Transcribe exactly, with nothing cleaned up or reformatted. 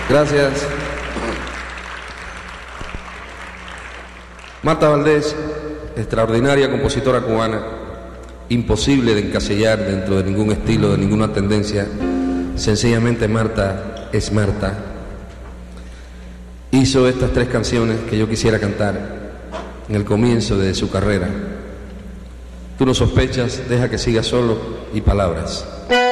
Gracias. Marta Valdés, extraordinaria compositora cubana, imposible de encasillar dentro de ningún estilo, de ninguna tendencia. Sencillamente Marta es Marta. Hizo estas tres canciones que yo quisiera cantar en el comienzo de su carrera. Tú no sospechas, deja que siga solo y palabras.